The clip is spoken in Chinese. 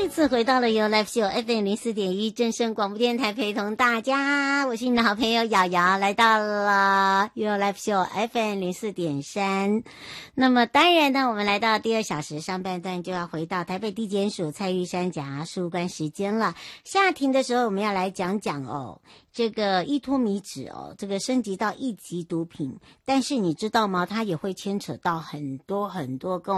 次回到了由 Live Show FM04.1 正声广播电台陪同大家，我是你的好朋友瑶瑶，来到了由 Live Show FM04.3。那么当然呢，我们来到第二小时上半段就要回到台北地检署蔡玉山检察事务官时间了。下庭的时候我们要来讲讲这个依托米脂这个升级到1级毒品，但是你知道吗？它也会牵扯到很多很多跟